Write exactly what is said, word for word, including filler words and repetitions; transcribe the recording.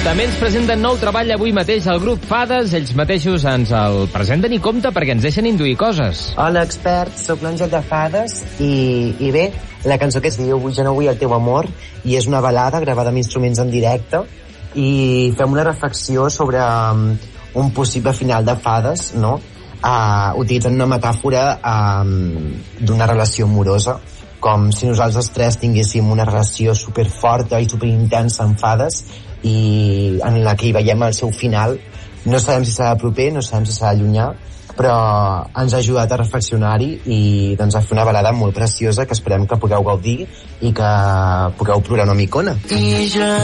També ens presenten nou treball avui mateix al grup Fades. Ells mateixos ens el presenten i compte perquè ens deixen induir coses. Hola, experts, sóc l'Àngel de Fades i, i bé, la cançó que es diu Jo no vull el teu amor i és una balada gravada amb instruments en directe i fem una reflexió sobre um, un possible final de Fades, no? Uh, utilitzant una metàfora um, d'una relació amorosa, com si nosaltres tres tinguéssim una relació superforta i superintensa amb Fades i en la que hi veiem el seu final. No sabem si serà proper, no sabem si serà llunyà, però ens ha ajudat a reflexionar-hi i doncs, a fer una balada molt preciosa que esperem que pugueu gaudir i que pugueu plorar una micona. I jo